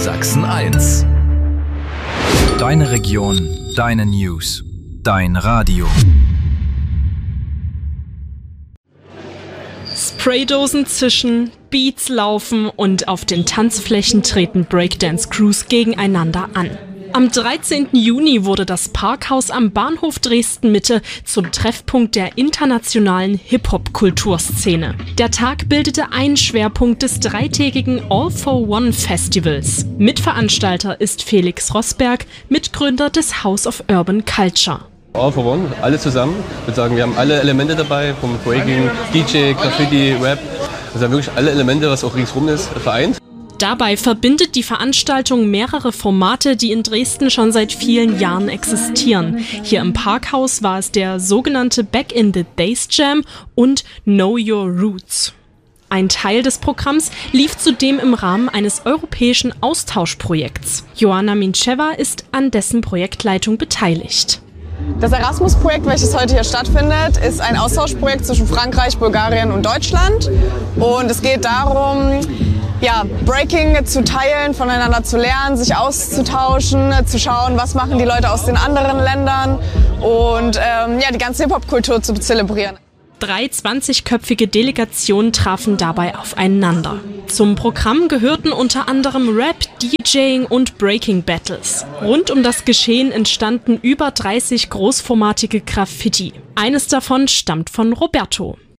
Sachsen 1. Deine Region, deine News, dein Radio. Spraydosen zischen, Beats laufen und auf den Tanzflächen treten Breakdance-Crews gegeneinander an. Am 13. Juni wurde das Parkhaus am Bahnhof Dresden-Mitte zum Treffpunkt der internationalen Hip-Hop-Kulturszene. Der Tag bildete einen Schwerpunkt des dreitägigen All-for-One-Festivals. Mitveranstalter ist Felix Rosberg, Mitgründer des House of Urban Culture. All for One, alle zusammen. Ich würde sagen, wir haben alle Elemente dabei, vom Breaking, DJ, Graffiti, Rap. Also wirklich alle Elemente, was auch ringsrum ist, vereint. Dabei verbindet die Veranstaltung mehrere Formate, die in Dresden schon seit vielen Jahren existieren. Hier im Parkhaus war es der sogenannte Back in the Days Jam und Know Your Roots. Ein Teil des Programms lief zudem im Rahmen eines europäischen Austauschprojekts. Joanna Mincheva ist an dessen Projektleitung beteiligt. Das Erasmus-Projekt, welches heute hier stattfindet, ist ein Austauschprojekt zwischen Frankreich, Bulgarien und Deutschland. Und es geht darum, Breaking zu teilen, voneinander zu lernen, sich auszutauschen, zu schauen, was machen die Leute aus den anderen Ländern und die ganze Hip-Hop-Kultur zu zelebrieren. 3 20-köpfige Delegationen trafen dabei aufeinander. Zum Programm gehörten unter anderem Rap, DJing und Breaking Battles. Rund um das Geschehen entstanden über 30 großformatige Graffiti. Eines davon stammt von Roberto.